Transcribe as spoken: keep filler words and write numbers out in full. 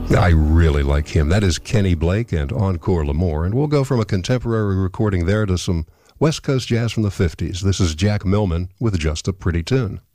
I really like him. That is Kenny Blake and Encore L'Amour, and we'll go from a contemporary recording there to some West Coast jazz from the fifties. This is Jack Millman with Just a Pretty Tune.